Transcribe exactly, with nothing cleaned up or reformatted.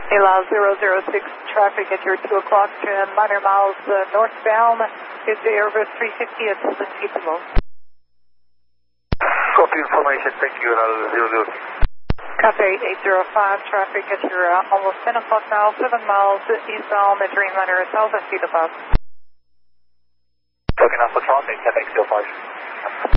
Allow zero zero six traffic at your two o'clock, ten minor miles uh, northbound. It's Airbus three fifty at seven feet below. Copy information, thank you, Allow zero zero six. Copy eight zero five traffic at your uh, almost ten o'clock now, seven miles eastbound at Dreamliner, one thousand feet above. Looking off the traffic, Quebec zero five.